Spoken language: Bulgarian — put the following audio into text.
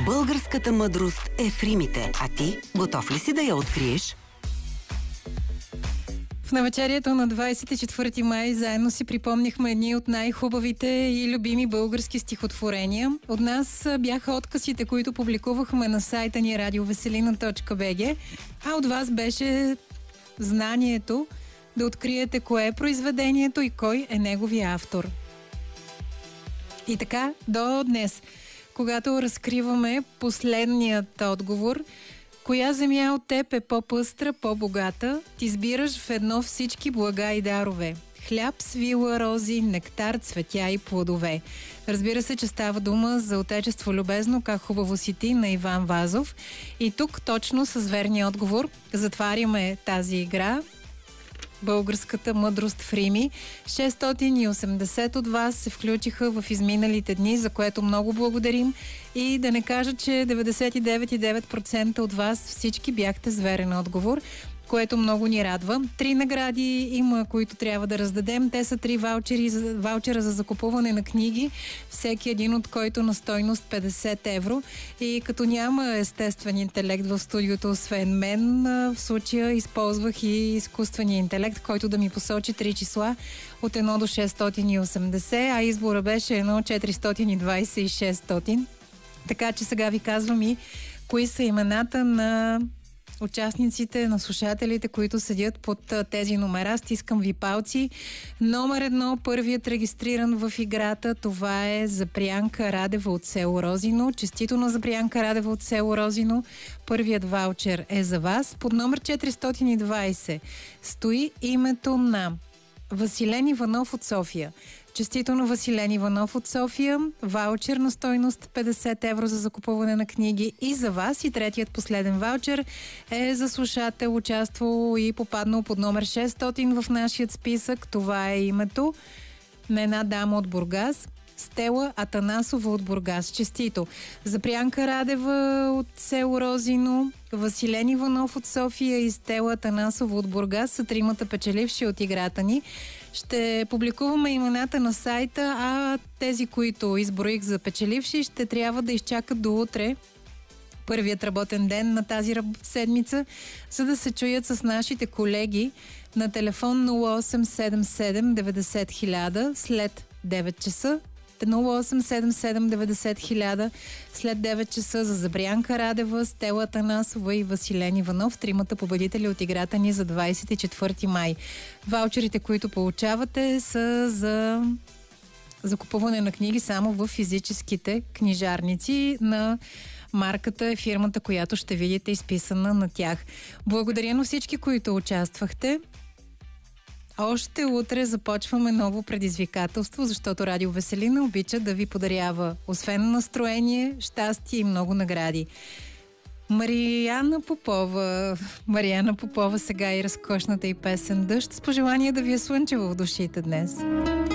Българската мъдрост е в римите, а ти готов ли си да я откриеш? В навечерието на 24 май заедно си припомнихме едни от най-хубавите и любими български стихотворения. От нас бяха откъсите, които публикувахме на сайта ни radioveselina.bg, а от вас беше знанието да откриете кое е произведението и кой е неговия автор. И така, до днес, когато разкриваме последният отговор, коя земя от теб е по-пъстра, по-богата? Ти сбираш в едно всички блага и дарове. Хляб, свила, рози, нектар, цветя и плодове. Разбира се, че става дума за Отечество любезно, как хубаво си ти, на Иван Вазов. И тук точно с верния отговор затваряме тази игра. Българската мъдрост в Рими. 680 от вас се включиха в изминалите дни, за което много благодарим. И да не кажа, че 99,9% от вас всички бяхте с верен отговор, което много ни радва. 3 награди има, които трябва да раздадем. Те са 3 ваучера за закупуване на книги, всеки един от който на стойност 50 евро. И като няма естествен интелект в студиото, освен мен, в случая използвах и изкуствения интелект, който да ми посочи 3 числа от 1 до 680, а избора беше 1, 420 и 600. Така че сега ви казвам и кои са имената на участниците, на слушателите, които седят под тези номера. Стискам ви палци. Номер 1, първият регистриран в играта, това е Запрянка Радева от село Розино. Честито на Запрянка Радева от село Розино. Първият ваучер е за вас. Под номер 420 стои името на Василен Иванов от София. Честито на Василен Иванов от София. Ваучер на стойност 50 евро за закупуване на книги и за вас. И третият последен ваучер е за слушател, участвал и попаднал под номер 600 в нашия списък. Това е името на една дама от Бургас. Стела Атанасова от Бургас. Честито! Запрянка Радева от село Розино, Василен Иванов от София и Стела Атанасова от Бургас са тримата печеливши от играта ни. Ще публикуваме имената на сайта, а тези, които изброих за печеливши, ще трябва да изчакат до утре, първият работен ден на тази седмица, за да се чуят с нашите колеги на телефон 0877 90 000 след 9 часа. 0877 90 000 след 9 часа за Запрянка Радева, Стела Атанасова и Василен Иванов, тримата победители от играта ни за 24 май. Ваучерите, които получавате, са за закупуване на книги само в физическите книжарници на марката е фирмата, която ще видите изписана на тях. Благодаря на всички, които участвахте. Още утре започваме ново предизвикателство, защото Радио Веселина обича да ви подарява, освен настроение, щастие и много награди. Мариана Попова сега и разкошната и песен "Дъжд", с пожелание да ви е слънчево в душите днес.